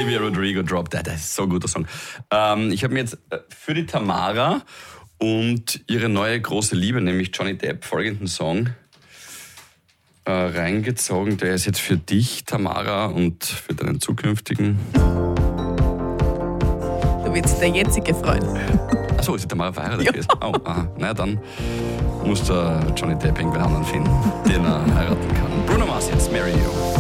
Olivia Rodrigo, Drop Dead. Das ist so ein guter Song. Ich habe mir jetzt für die Tamara und ihre neue große Liebe, nämlich Johnny Depp, folgenden Song reingezogen. Der ist jetzt für dich, Tamara, und für deinen zukünftigen. Da wird sich der jetzige freuen. Achso, ist die Tamara verheiratet Ja. gewesen? Oh, aha. Na dann muss der Johnny Depp irgendwen anderen finden, den er heiraten kann. Bruno Mars jetzt, Marry You.